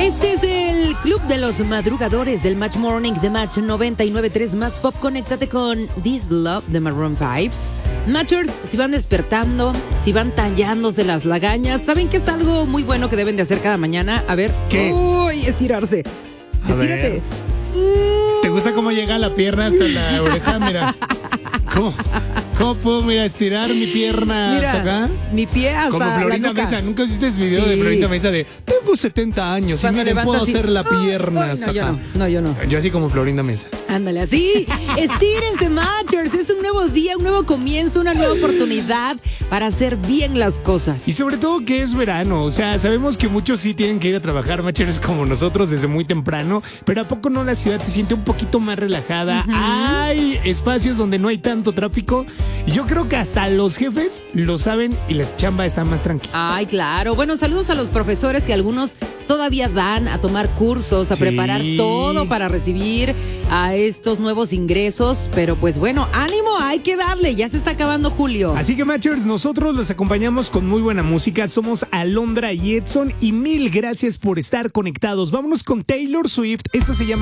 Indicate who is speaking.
Speaker 1: Este es el club de los madrugadores del Match Morning de Match 99.3 Más Pop. Conéctate con This Love de Maroon 5. Matchers, si van despertando, si van tallándose las lagañas, ¿saben qué es algo muy bueno que deben de hacer cada mañana? A ver,
Speaker 2: ¿qué?
Speaker 1: Uy, estirarse. Estírate.
Speaker 2: ¿Te gusta cómo llega la pierna hasta la oreja? Mira. ¿Cómo puedo, estirar mi pierna hasta acá?
Speaker 1: Mi pie hasta
Speaker 2: como Florinda
Speaker 1: la nuca.
Speaker 2: Mesa. ¿Nunca viste el video de Florinda Mesa de tengo 70 años
Speaker 1: Cuando
Speaker 2: y miren, puedo
Speaker 1: así,
Speaker 2: hacer la pierna hasta acá?
Speaker 1: Yo no.
Speaker 2: Yo así como Florinda Mesa.
Speaker 1: Ándale, así. Estírense, Matchers. Es un nuevo día, un nuevo comienzo, una nueva oportunidad para hacer bien las cosas.
Speaker 2: Y sobre todo que es verano. O sea, sabemos que muchos sí tienen que ir a trabajar, Matchers, como nosotros desde muy temprano. Pero ¿a poco no la ciudad se siente un poquito más relajada? Hay espacios donde no hay tanto tráfico. Y yo creo que hasta los jefes lo saben y la chamba está más tranquila.
Speaker 1: Ay, claro. Bueno, saludos a los profesores que algunos todavía van a tomar cursos, a preparar todo para recibir a estos nuevos ingresos. Pero pues bueno, ánimo, hay que darle. Ya se está acabando julio.
Speaker 2: Así que, Matchers, nosotros los acompañamos con muy buena música. Somos Alondra y Edson y mil gracias por estar conectados. Vámonos con Taylor Swift. Esto se llama